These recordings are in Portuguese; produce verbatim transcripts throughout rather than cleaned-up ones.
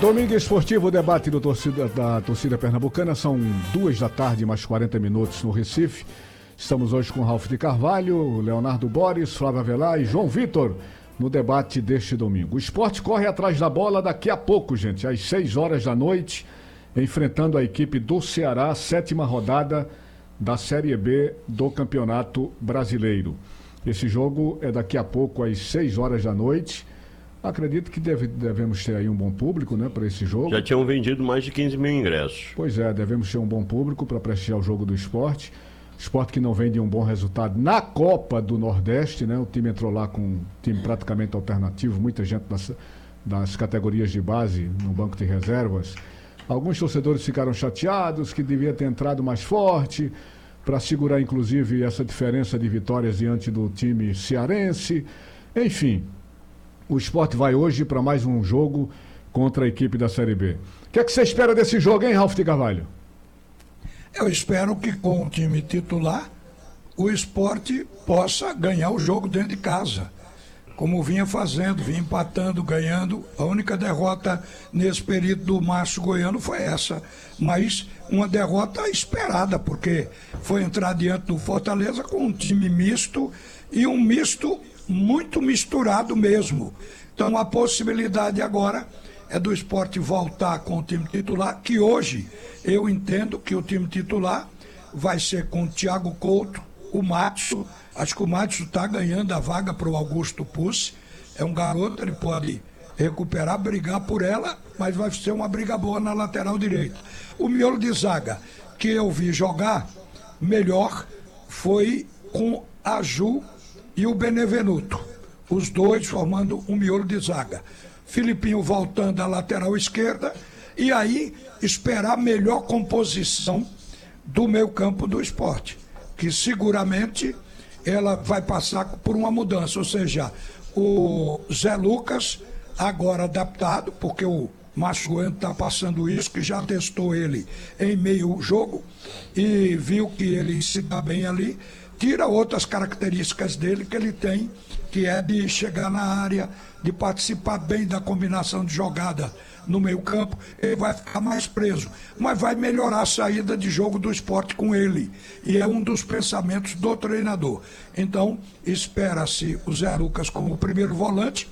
Domingo Esportivo, o debate do torcida, da torcida pernambucana. São duas da tarde, mais quarenta minutos no Recife. Estamos hoje com Ralf de Carvalho, Leonardo Boris, Flávio Avelar e João Vitor no debate deste domingo. O Sport corre atrás da bola daqui a pouco, gente, às seis horas da noite, enfrentando a equipe do Ceará, sétima rodada da Série B do Campeonato Brasileiro. Esse jogo é daqui a pouco às seis horas da noite. Acredito que deve, devemos ter aí um bom público, né, para esse jogo. Já tinham vendido mais de quinze mil ingressos. Pois é, devemos ter um bom público para prestigiar o jogo do Sport. Sport que não vende um bom resultado na Copa do Nordeste, né? O time entrou lá com um time praticamente alternativo, muita gente das, das categorias de base no banco de reservas. Alguns torcedores ficaram chateados que devia ter entrado mais forte para segurar, inclusive, essa diferença de vitórias diante do time cearense. Enfim, o Sport vai hoje para mais um jogo contra a equipe da Série B. O que é que você espera desse jogo, hein, Ralf de Carvalho? Eu espero que com o time titular o Sport possa ganhar o jogo dentro de casa, como vinha fazendo, vinha empatando, ganhando. A única derrota nesse período do Márcio Goiano foi essa, mas uma derrota esperada, porque foi entrar diante do Fortaleza com um time misto e um misto muito misturado mesmo. Então a possibilidade agora é do Sport voltar com o time titular, que hoje eu entendo que o time titular vai ser com o Thiago Couto, o Matson. Acho que o Matson está ganhando a vaga para o Augusto Pucci. É um garoto, ele pode recuperar, brigar por ela, mas vai ser uma briga boa na lateral direita. O miolo de zaga que eu vi jogar melhor foi com a Ju e o Benevenuto, os dois formando um miolo de zaga. Filipinho voltando à lateral esquerda, e aí esperar a melhor composição do meio campo do Sport, que seguramente ela vai passar por uma mudança, ou seja, o Zé Lucas agora adaptado, porque o Márcio Goiano está passando isso, que já testou ele em meio jogo e viu que ele se dá bem ali. Tira outras características dele que ele tem, que é de chegar na área, de participar bem da combinação de jogada no meio campo. Ele vai ficar mais preso, mas vai melhorar a saída de jogo do Sport com ele, e é um dos pensamentos do treinador. Então espera-se o Zé Lucas como o primeiro volante.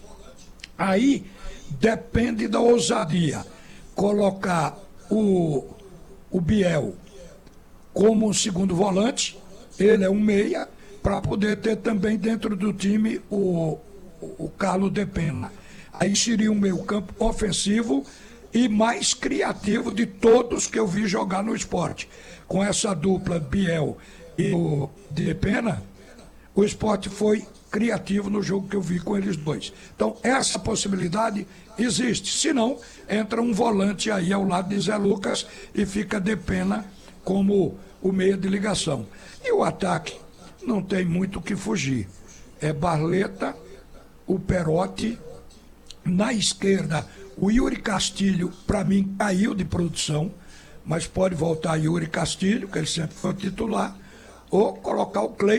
Aí depende da ousadia colocar o, o Biel como um segundo volante. Ele é um meia, para poder ter também dentro do time o, o Carlos de Pena. Aí seria um meio campo ofensivo e mais criativo de todos que eu vi jogar no Sport. Com essa dupla Biel e o de Pena, o Sport foi criativo no jogo que eu vi com eles dois. Então essa possibilidade existe. Se não, entra um volante aí ao lado de Zé Lucas e fica de Pena como o meia de ligação. E o ataque não tem muito o que fugir. É Barleta, o Perotti, na esquerda o Yuri Castilho, para mim caiu de produção, mas pode voltar Yuri Castilho, que ele sempre foi titular, ou colocar o Clay